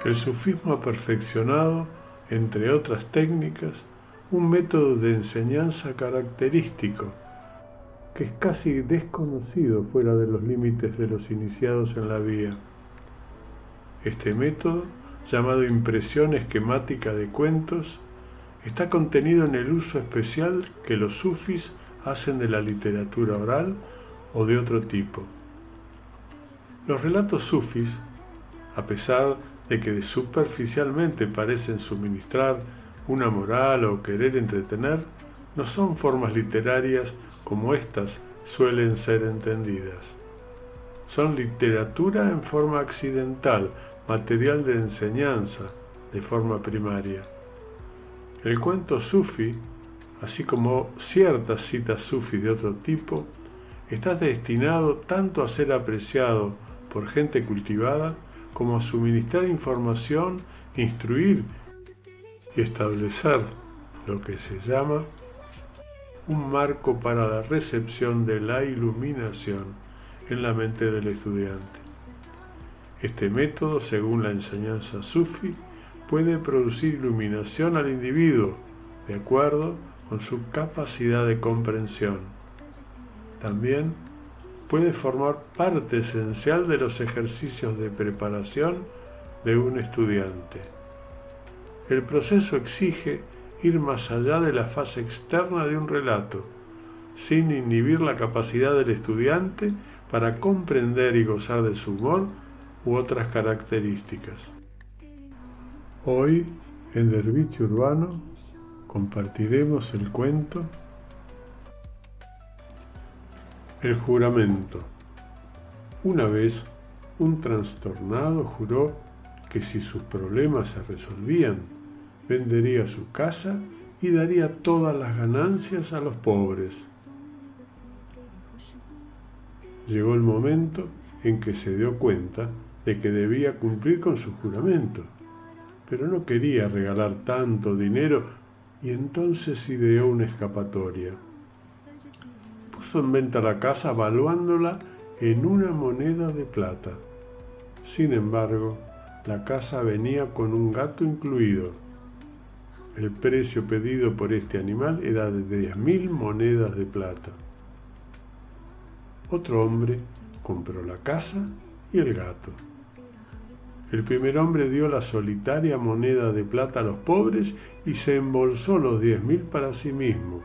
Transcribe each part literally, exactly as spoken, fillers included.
El sufismo ha perfeccionado, entre otras técnicas, un método de enseñanza característico que es casi desconocido fuera de los límites de los iniciados en la vía. Este método, llamado impresión esquemática de cuentos, está contenido en el uso especial que los sufís hacen de la literatura oral o de otro tipo. Los relatos sufís, a pesar de que superficialmente parecen suministrar una moral o querer entretener, no son formas literarias como éstas suelen ser entendidas. Son literatura en forma accidental, material de enseñanza, de forma primaria. El cuento sufí, así como ciertas citas sufís de otro tipo, está destinado tanto a ser apreciado por gente cultivada como a suministrar información, instruir y establecer lo que se llama un marco para la recepción de la iluminación en la mente del estudiante. Este método, según la enseñanza sufí, puede producir iluminación al individuo de acuerdo con su capacidad de comprensión. También puede formar parte esencial de los ejercicios de preparación de un estudiante. El proceso exige ir más allá de la fase externa de un relato, sin inhibir la capacidad del estudiante para comprender y gozar de su humor u otras características. Hoy, en Derviche Urbano, compartiremos el cuento El juramento. Una vez, un trastornado juró que si sus problemas se resolvían, vendería su casa y daría todas las ganancias a los pobres. Llegó el momento en que se dio cuenta de que debía cumplir con su juramento, pero no quería regalar tanto dinero y entonces ideó una escapatoria. Puso en venta la casa valuándola en una moneda de plata. Sin embargo, la casa venía con un gato incluido. El precio pedido por este animal era de diez mil monedas de plata. Otro hombre compró la casa y el gato. El primer hombre dio la solitaria moneda de plata a los pobres y se embolsó los diez mil para sí mismo.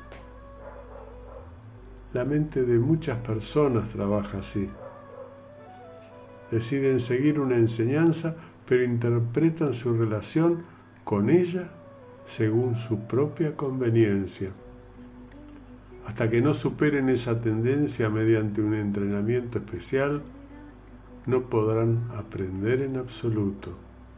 La mente de muchas personas trabaja así. Deciden seguir una enseñanza, pero interpretan su relación con ella según su propia conveniencia. Hasta que no superen esa tendencia mediante un entrenamiento especial, no podrán aprender en absoluto.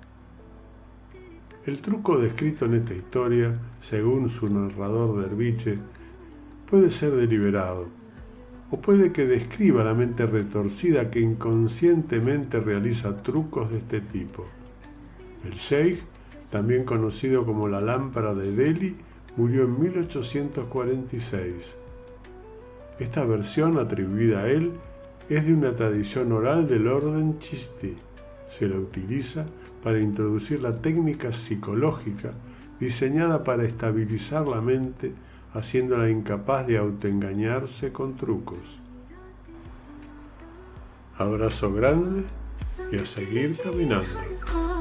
El truco descrito en esta historia, según su narrador Derviche, puede ser deliberado, o puede que describa la mente retorcida que inconscientemente realiza trucos de este tipo. El sheikh, también conocido como la lámpara de Delhi, murió en mil ochocientos cuarenta y seis. Esta versión atribuida a él es de una tradición oral del orden Chishti. Se la utiliza para introducir la técnica psicológica diseñada para estabilizar la mente, haciéndola incapaz de autoengañarse con trucos. Abrazo grande y a seguir caminando.